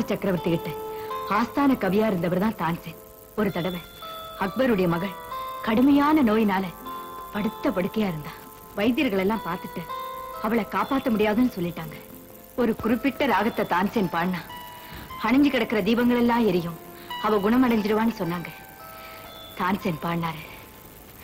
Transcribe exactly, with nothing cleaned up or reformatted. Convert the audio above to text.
சக்கரவர்த்தி கிட்ட ஆஸ்தான கவியா இருந்தவர் தான் தான்சேன். ஒரு தடவை அக்பருடைய மகள் கடுமையான நோயினால படுத்த படுக்கையா இருந்தா. வைத்தியர்கள் எல்லாம் பார்த்துட்டு அவளை காப்பாற்ற முடியாதுன்னு சொல்லிட்டாங்க. ஒரு குறிப்பிட்ட ராகத்தை தான்சேன் பாடினா அணிஞ்சு கிடக்கிற தீபங்கள் எல்லாம் எரியும், அவ குணமடைஞ்சிடுவான்னு சொன்னாங்க. தான்சேன் பாடினாரு.